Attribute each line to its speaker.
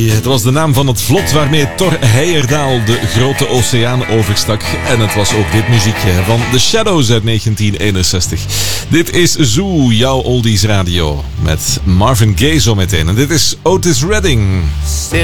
Speaker 1: Het was de naam van het vlot waarmee Thor Heyerdahl de grote oceaan overstak. En het was ook dit muziekje van The Shadows uit 1961. Dit is Zoo, jouw oldies radio. Met Marvin Gaye zometeen. En dit is Otis Redding.